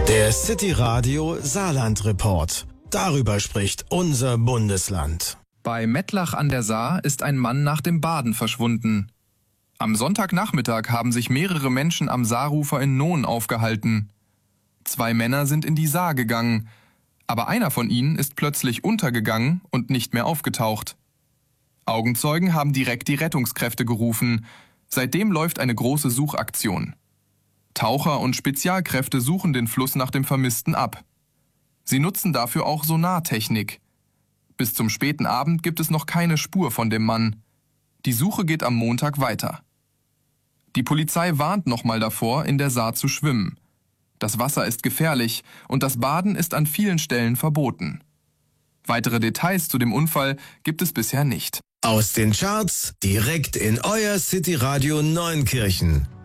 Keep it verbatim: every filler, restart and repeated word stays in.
Der City Radio Saarland Report. Darüber spricht unser Bundesland. Bei Mettlach an der Saar ist ein Mann nach dem Baden verschwunden. Am Sonntagnachmittag haben sich mehrere Menschen am Saarufer in Nohn aufgehalten. Zwei Männer sind in die Saar gegangen, aber einer von ihnen ist plötzlich untergegangen und nicht mehr aufgetaucht. Augenzeugen haben direkt die Rettungskräfte gerufen. Seitdem läuft eine große Suchaktion. Taucher und Spezialkräfte suchen den Fluss nach dem Vermissten ab. Sie nutzen dafür auch Sonartechnik. Bis zum späten Abend gibt es noch keine Spur von dem Mann. Die Suche geht am Montag weiter. Die Polizei warnt nochmal davor, in der Saar zu schwimmen. Das Wasser ist gefährlich und das Baden ist an vielen Stellen verboten. Weitere Details zu dem Unfall gibt es bisher nicht. Aus den Charts direkt in euer City Radio Neunkirchen.